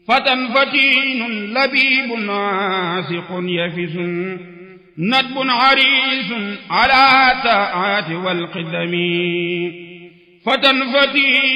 فتى فتين لبيب عاسق يفس ندب عريس على الطاعات والقدم فتى فتين